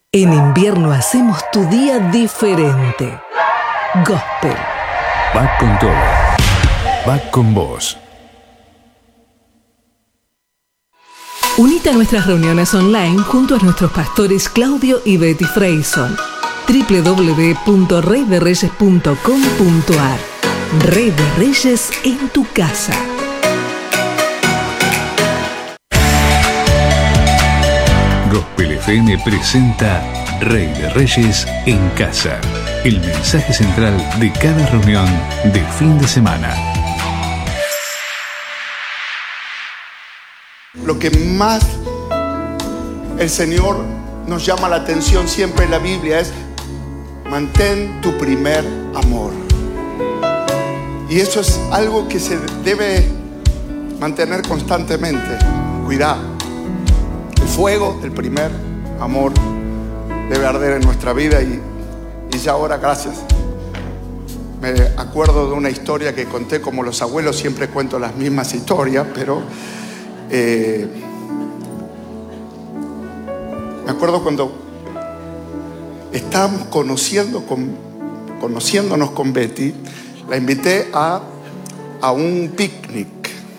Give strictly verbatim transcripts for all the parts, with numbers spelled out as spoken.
En invierno hacemos tu día diferente. Gospel. Va con todo. Va con vos. Unite a nuestras reuniones online junto a nuestros pastores Claudio y Betty Freyson. doble u doble u doble u punto rey de reyes punto com punto a r. Rey de Reyes en tu casa. Gospel F M presenta Rey de Reyes en casa. El mensaje central de cada reunión de fin de semana. Lo que más el Señor nos llama la atención siempre en la Biblia es: mantén tu primer amor. Y eso es algo que se debe mantener constantemente. Cuidado. El fuego del primer amor debe arder en nuestra vida y, y ya ahora, gracias. Me acuerdo de una historia que conté, como los abuelos siempre cuento las mismas historias, pero eh, me acuerdo cuando estábamos conociendo con, conociéndonos con Betty, la invité a, a un picnic.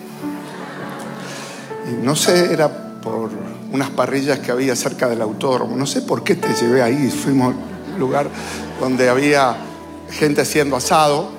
Y no sé, era por unas parrillas que había cerca del autódromo. No sé por qué te llevé ahí. Fuimos a un lugar donde había gente haciendo asado.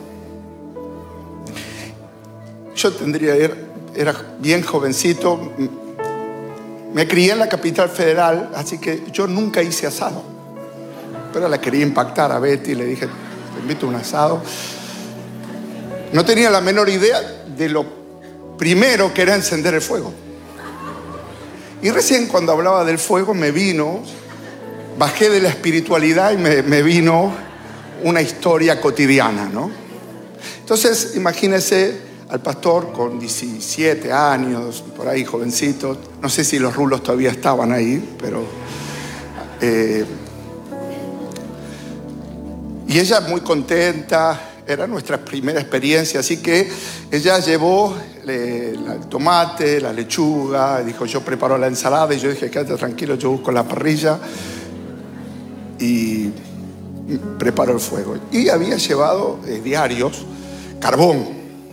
Yo tendría, era, era bien jovencito. Me crié en la capital federal, así que yo nunca hice asado. Pero la quería impactar a Betty, le dije: te invito a un asado. No tenía la menor idea de lo primero que era encender el fuego. Y recién cuando hablaba del fuego me vino, bajé de la espiritualidad y me, me vino una historia cotidiana, ¿no? Entonces, imagínese al pastor con diecisiete años, por ahí jovencito. No sé si los rulos todavía estaban ahí, pero... Eh, y ella muy contenta, era nuestra primera experiencia, así que ella llevó le, la, el tomate, la lechuga, dijo: yo preparo la ensalada, y yo dije: quédate tranquilo, yo busco la parrilla y preparo el fuego. Y había llevado eh, diarios, carbón.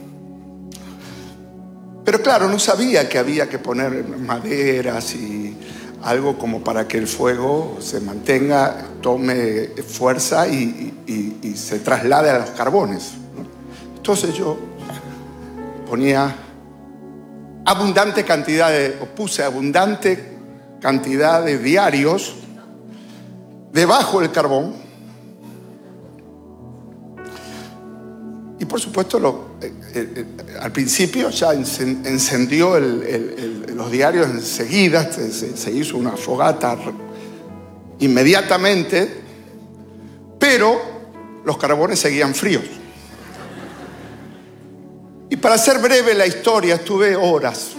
Pero claro, no sabía que había que poner maderas y algo como para que el fuego se mantenga, tome fuerza y, y, y se traslade a los carbones, ¿no? Entonces yo ponía abundante cantidad de, o puse abundante cantidad de diarios debajo del carbón. Y por supuesto, lo, eh, eh, al principio ya encendió el, el, el, los diarios enseguida, se, se hizo una fogata inmediatamente, pero los carbones seguían fríos. Y para hacer breve la historia, estuve horas,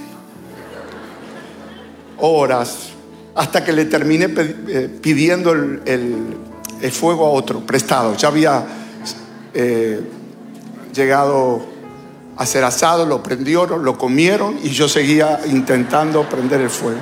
horas, hasta que le terminé pidiendo el, el, el fuego a otro, prestado. Ya había... Eh, llegado a ser asado, lo prendieron, lo comieron y yo seguía intentando prender el fuego.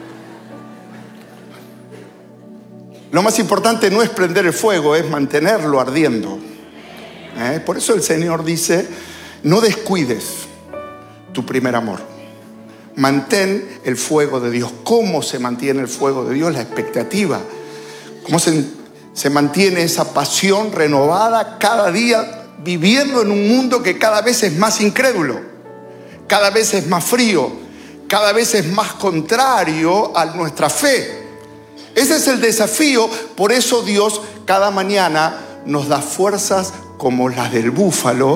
Lo más importante no es prender el fuego, es mantenerlo ardiendo. ¿Eh? Por eso el Señor dice: no descuides tu primer amor. Mantén el fuego de Dios. ¿Cómo se mantiene el fuego de Dios? La expectativa. ¿Cómo se, se mantiene esa pasión renovada cada día? Viviendo en un mundo que cada vez es más incrédulo, cada vez es más frío, cada vez es más contrario a nuestra fe. Ese es el desafío. Por eso Dios cada mañana nos da fuerzas como las del búfalo